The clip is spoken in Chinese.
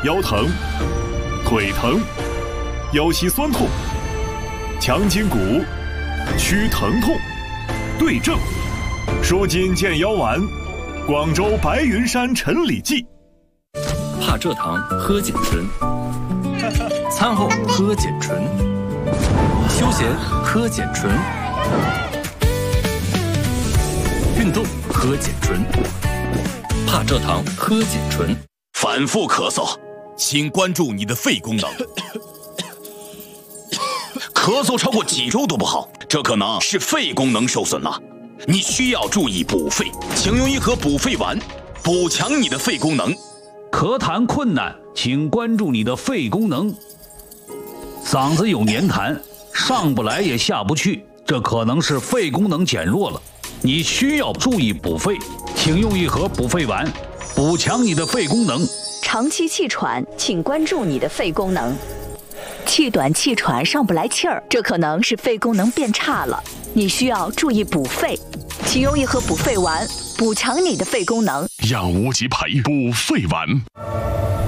腰疼、腿疼、腰膝酸痛、强筋骨、躯疼痛、对症，舒筋健腰丸，广州白云山陈李济。 怕蔗糖喝碱醇，餐后喝碱醇，休闲喝碱醇，运动喝碱醇，怕蔗糖喝碱醇。 反复咳嗽，请关注你的肺功能。咳嗽超过几周都不好，这可能是肺功能受损了，你需要注意补肺，请用一盒补肺丸，补强你的肺功能。 咳痰困难，请关注你的肺功能。嗓子有黏痰，上不来也下不去，这可能是肺功能减弱了，你需要注意补肺，请用一盒补肺丸，补强你的肺功能。 长期气喘，请关注你的肺功能。气短气喘上不来气儿，这可能是肺功能变差了，你需要注意补肺，请用一盒补肺丸，补强你的肺功能。 让无极牌补肺丸。